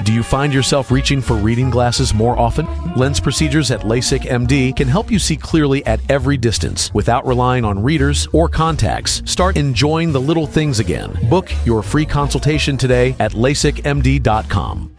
Do you find yourself reaching for reading glasses more often? Lens Procedures at LASIK MD can help you see clearly at every distance without relying on readers or contacts. Start enjoying the little things again. Book your free consultation today at LASIKMD.com.